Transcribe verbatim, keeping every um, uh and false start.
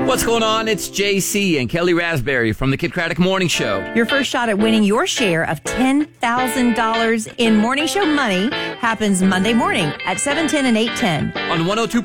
What's going on? It's J C and Kelly Raspberry from the Kid Craddock Morning Show. Your first shot at winning your share of ten thousand dollars in morning show money happens Monday morning at seven ten and eight ten. On one oh two